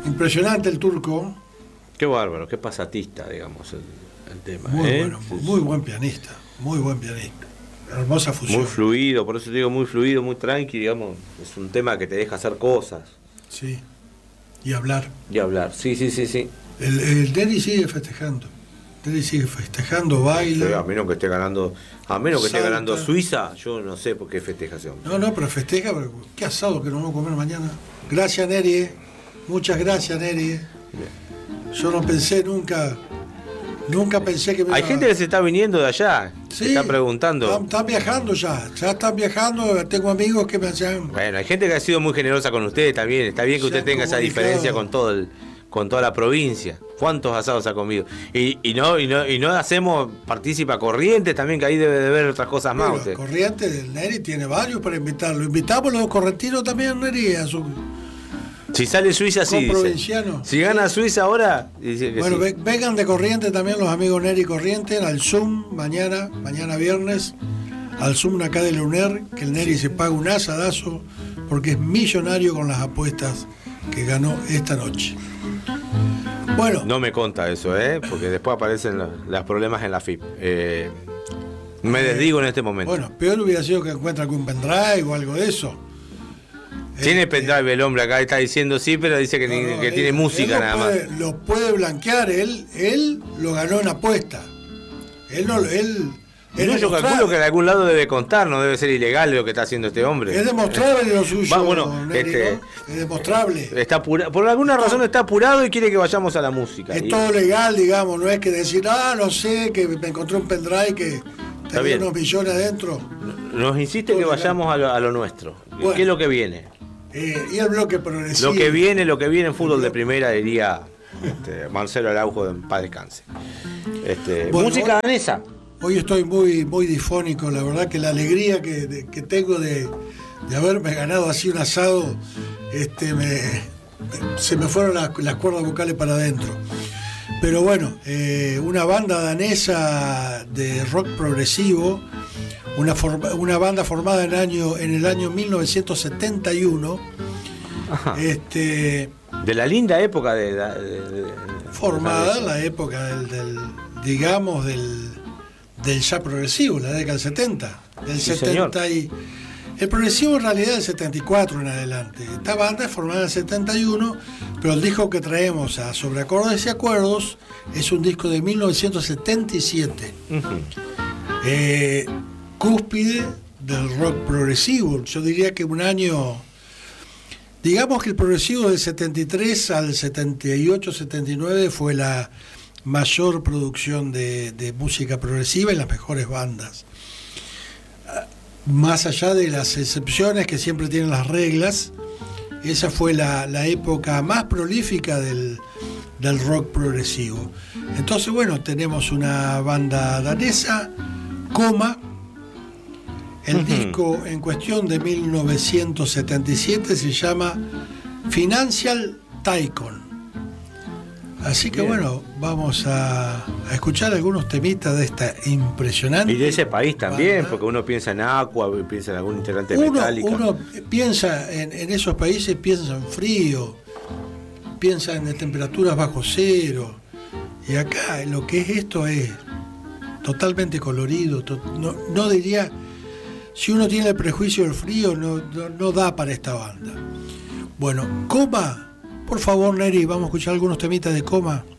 Impresionante el turco. Qué bárbaro, qué pasatista, digamos, el tema. Muy bueno, muy buen pianista, muy buen pianista. Hermosa fusión. Muy fluido, por eso te digo muy fluido, muy tranqui, digamos. Es un tema que te deja hacer cosas. Sí, y hablar. Y hablar, sí. El Neri sigue festejando. Baila. Sí, a menos que esté ganando, esté salta. ganando Suiza, yo no sé por qué festeja ese hombre. No, pero festeja, pero qué asado que nos vamos a comer mañana. Gracias, Neri. Muchas gracias, Neri. Yo no pensé nunca pensé que me Hay iba... gente que se está viniendo de allá, Sí, se está preguntando. Están viajando ya están viajando, tengo amigos que me hacían... Bueno, hay gente que ha sido muy generosa con ustedes también, está bien que usted tenga esa diferencia con toda la provincia. ¿Cuántos asados ha comido? Y no hacemos partícipe a Corrientes también, que ahí debe de ver otras cosas más. Usted. Corrientes, el Neri tiene varios para invitarlo. Invitamos los correntinos también, Neri, a su... Si sale Suiza, sí, dice. Si gana Suiza ahora, dice que bueno, sí. Vengan de Corrientes también los amigos Neri Corrientes al Zoom mañana viernes, al Zoom acá de la UNER, que el Neri se paga un asadazo porque es millonario con las apuestas que ganó esta noche. Bueno. No me conta eso, porque después aparecen los problemas en la FIP. Me desdigo en este momento. Bueno, peor hubiera sido que encuentre algún pendrive o algo de eso. Tiene pendrive el hombre acá, está diciendo sí, pero dice que tiene música nada más. Lo puede blanquear, él lo ganó en apuesta. Yo calculo que de algún lado debe contar, no debe ser ilegal lo que está haciendo este hombre. Es demostrable lo suyo. Bueno, Neri, ¿no? Es demostrable. Está por alguna razón está apurado y quiere que vayamos a la música. Es todo legal, digamos, no es que decir, no sé, que me encontré un pendrive que tenía unos millones adentro. Nos insiste todo que vayamos a lo nuestro. Bueno, ¿qué es lo que viene? Y el bloque progresivo. Lo que viene en fútbol de primera, diría Marcelo Araujo, en paz descanse. Bueno, música danesa. Hoy estoy muy difónico, la verdad que la alegría que tengo de haberme ganado así un asado, se me fueron las cuerdas vocales para adentro. Pero bueno, una banda danesa de rock progresivo, una banda formada en el año 1971. De la linda época formada en la época del ya progresivo, la década del 70, del sí, 70 y el progresivo en realidad del 74 en adelante. Esta banda es formada en el 71, pero el disco que traemos a Sobre Acordes y Acuerdos es un disco de 1977. Cúspide del rock progresivo. Yo diría que un año, digamos que el progresivo del 73 al 78, 79 fue la mayor producción de música progresiva y las mejores bandas. Más allá de las excepciones que siempre tienen las reglas, esa fue la época más prolífica del rock progresivo. Entonces, bueno, tenemos una banda danesa, Coma. El disco en cuestión de 1977 se llama Financial Tycoon. Así que bueno, vamos a escuchar algunos temitas de esta impresionante. Y de ese país también, banda. Porque uno piensa en Aqua, piensa en algún integrante metálico. Uno piensa en esos países, piensa en frío, piensa en temperaturas bajo cero. Y acá lo que es esto es totalmente colorido. No diría, si uno tiene el prejuicio del frío, no da para esta banda. Bueno, Coma. Por favor, Neri, vamos a escuchar algunos temitas de Coma.